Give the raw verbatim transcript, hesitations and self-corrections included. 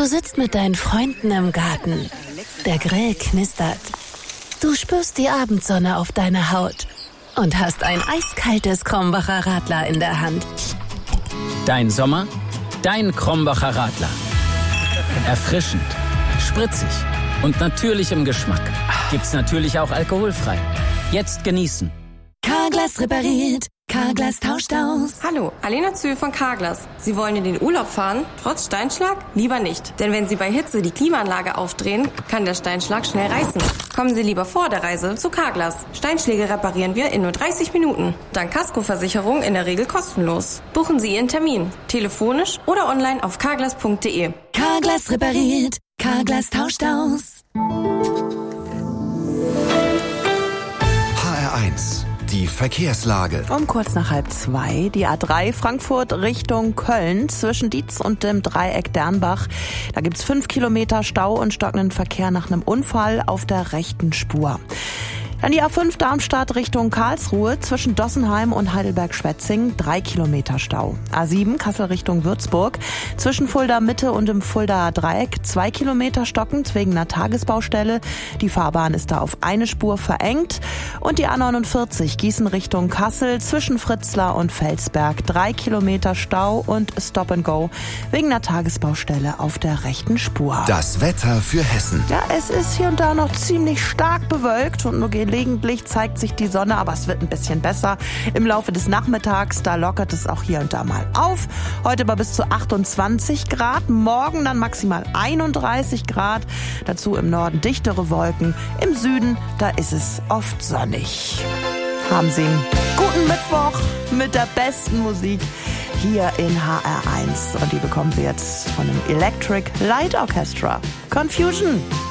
Du sitzt mit deinen Freunden im Garten. Der Grill knistert. Du spürst die Abendsonne auf deiner Haut und hast ein eiskaltes Krombacher Radler in der Hand. Dein Sommer, dein Krombacher Radler. Erfrischend, spritzig und natürlich im Geschmack. Gibt's natürlich auch alkoholfrei. Jetzt genießen. Carglass repariert, Carglass tauscht aus. Hallo, Alena Zühl von Carglass. Sie wollen in den Urlaub fahren, trotz Steinschlag? Lieber nicht. Denn wenn Sie bei Hitze die Klimaanlage aufdrehen, kann der Steinschlag schnell reißen. Kommen Sie lieber vor der Reise zu Carglass. Steinschläge reparieren wir in nur dreißig Minuten. Dank Kaskoversicherung in der Regel kostenlos. Buchen Sie Ihren Termin. Telefonisch oder online auf carglass punkt de. Carglass repariert, Carglass tauscht aus. H R eins. Die Verkehrslage. Um kurz nach halb zwei, die A drei Frankfurt Richtung Köln zwischen Dietz und dem Dreieck Dernbach. Da gibt's fünf Kilometer Stau und stockenden Verkehr nach einem Unfall auf der rechten Spur. Dann die A fünf Darmstadt Richtung Karlsruhe zwischen Dossenheim und Heidelberg-Schwetzing, drei Kilometer Stau. A sieben Kassel Richtung Würzburg zwischen Fulda Mitte und im Fuldaer Dreieck, zwei Kilometer stockend wegen einer Tagesbaustelle. Die Fahrbahn ist da auf eine Spur verengt. Und die A neunundvierzig Gießen Richtung Kassel zwischen Fritzlar und Felsberg, drei Kilometer Stau und Stop and Go wegen einer Tagesbaustelle auf der rechten Spur. Das Wetter für Hessen. Ja, es ist hier und da noch ziemlich stark bewölkt und nur gelegentlich zeigt sich die Sonne, aber es wird ein bisschen besser im Laufe des Nachmittags. Da lockert es auch hier und da mal auf. Heute aber bis zu achtundzwanzig Grad, morgen dann maximal einunddreißig Grad. Dazu im Norden dichtere Wolken. Im Süden, da ist es oft sonnig. Haben Sie einen guten Mittwoch mit der besten Musik hier in H R eins. Und die bekommen Sie jetzt von dem Electric Light Orchestra. Confusion.